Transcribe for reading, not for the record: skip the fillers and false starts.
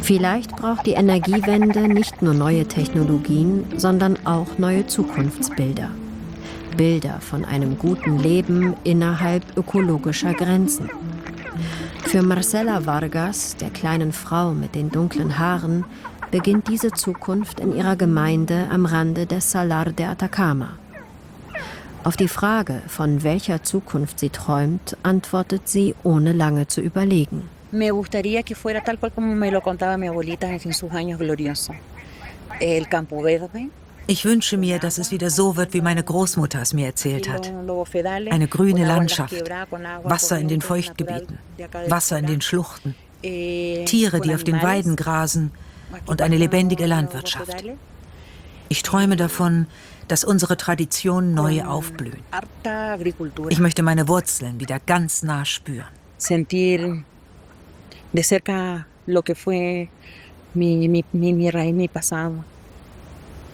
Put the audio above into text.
Vielleicht braucht die Energiewende nicht nur neue Technologien, sondern auch neue Zukunftsbilder. Bilder von einem guten Leben innerhalb ökologischer Grenzen. Für Marcela Vargas, der kleinen Frau mit den dunklen Haaren, beginnt diese Zukunft in ihrer Gemeinde am Rande des Salar de Atacama. Auf die Frage, von welcher Zukunft sie träumt, antwortet sie, ohne lange zu überlegen. Me gustaría que fuera tal cual como me lo contaba mi abuelita en sus años gloriosos. El campo verde. Ich wünsche mir, dass es wieder so wird, wie meine Großmutter es mir erzählt hat. Eine grüne Landschaft, Wasser in den Feuchtgebieten, Wasser in den Schluchten, Tiere, die auf den Weiden grasen und eine lebendige Landwirtschaft. Ich träume davon, dass unsere Traditionen neu aufblühen. Ich möchte meine Wurzeln wieder ganz nah spüren. Sentir de cerca lo que fue mi raíz, mi pasado.